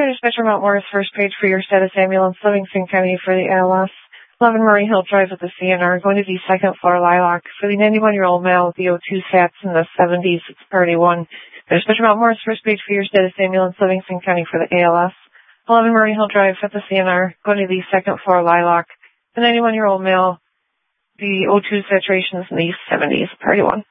Dispatcher Mount Morris, first page for your status ambulance, Livingston County for the ALS. 11 Murray Hill Drive with the CNR, going to the second floor Lilac. For the 91-year-old male with the O2 stats in the 70s, it's party 1. Dispatcher Mount Morris, first page for your status ambulance, Livingston County for the ALS. 11 Murray Hill Drive with the CNR, going to the second floor Lilac. The 91-year-old male, the O2 saturation is in the 70s, party 1.